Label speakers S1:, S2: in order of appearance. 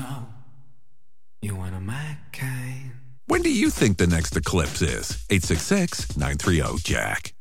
S1: know you one of my kind.
S2: When do you think the next eclipse is? 866-930-JACK.